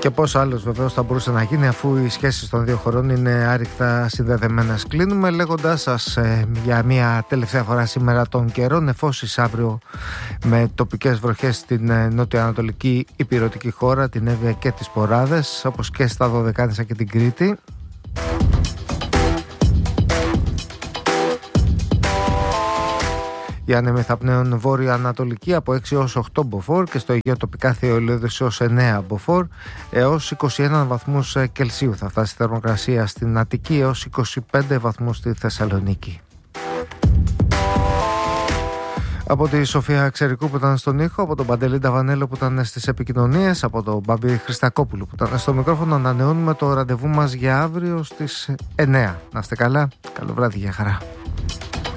Και πώς άλλος βεβαίως θα μπορούσε να γίνει, αφού οι σχέσεις των δύο χωρών είναι άρρηκτα συνδεδεμένες. Κλείνουμε λέγοντάς σας για μια τελευταία φορά σήμερα τον καιρό. Νεφώσεις αύριο με τοπικές βροχές στην νοτιοανατολική υπηρετική χώρα, την Εύβοια και τις Ποράδες, όπως και στα Δωδεκάνησα και την Κρήτη. Η άνεμη θα πνέουν βόρειο-ανατολική από 6 έως 8 μποφόρ και στο Αιγαίο τοπικά θεολίδες έως 9 μποφόρ, έως 21 βαθμούς Κελσίου θα φτάσει η θερμοκρασία στην Αττική, έως 25 βαθμούς στη Θεσσαλονίκη. Από τη Σοφία Ξερικού που ήταν στον ήχο, από τον Παντελή Νταβανέλο που ήταν στις επικοινωνίες, από τον Μπαμπή Χριστακόπουλου που ήταν στο μικρόφωνο, ανανεώνουμε το ραντεβού μας για αύριο στις 9. Να είστε καλά, καλό βράδυ, για χαρά.